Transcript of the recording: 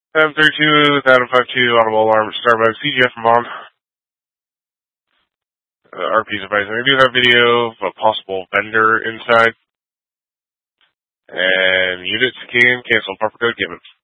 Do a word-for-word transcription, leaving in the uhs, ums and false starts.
seven thirty-two, Adam five two, audible alarm, Starbucks, C G F from Vaughn. Uh, R P's advising. I do have video of a possible vendor inside. And units can cancel proper code given.